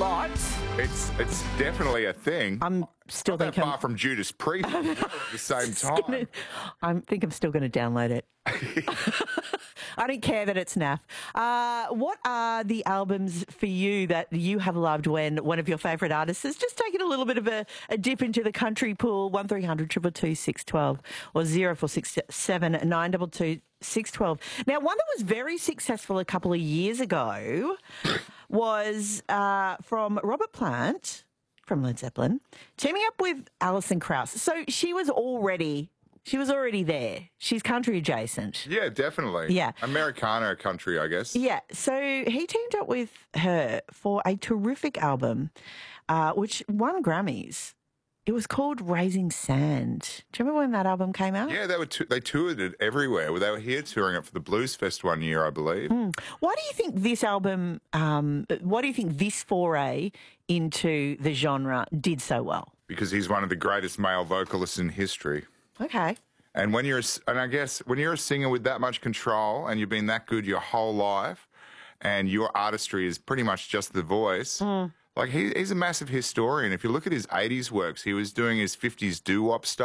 but it's definitely a thing. I'm still Not that thinking. far from Judas Priest at the same time. I think I'm still going to download it. I don't care that it's naff. What are the albums for you that you have loved when one of your favourite artists has just taken a little bit of a dip into the country pool? 1300 222 612 or 0467 922 612. Now, one that was very successful a couple of years ago was from Robert Plant from Led Zeppelin, teaming up with Alison Krauss. So she was already there. She's country adjacent. Yeah, definitely. Yeah. Americana country, I guess. Yeah. So he teamed up with her for a terrific album, which won Grammys. It was called Raising Sand. Do you remember when that album came out? Yeah, they toured it everywhere. They were here touring it for the Blues Fest one year, I believe. Why do you think this album, why do you think this foray into the genre did so well? Because he's one of the greatest male vocalists in history. Okay. And I guess when you're a singer with that much control and you've been that good your whole life and your artistry is pretty much just the voice, like he's a massive historian. If you look at his 80s works, he was doing his 50s doo-wop stuff.